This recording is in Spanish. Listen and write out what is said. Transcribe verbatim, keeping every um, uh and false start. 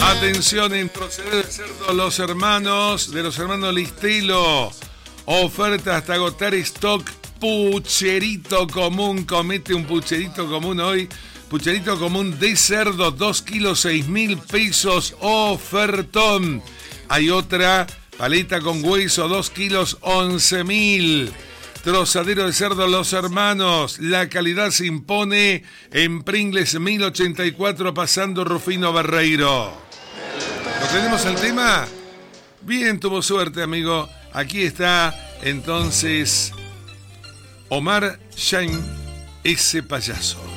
Atención, en proceder de cerdo los hermanos, de los hermanos Listelo. Oferta hasta agotar stock. Pucherito común, comete un pucherito común hoy. Pucherito común de cerdo, dos kilos, seis mil pesos, ofertón. Hay otra paleta con hueso, dos kilos, once mil. Trozadero de cerdo Los Hermanos, la calidad se impone en Pringles mil ochenta y cuatro, pasando Rufino Barreiro. ¿Lo tenemos el tema? Bien, tuvo suerte, amigo. Aquí está, entonces, Omar Shain, ese payaso.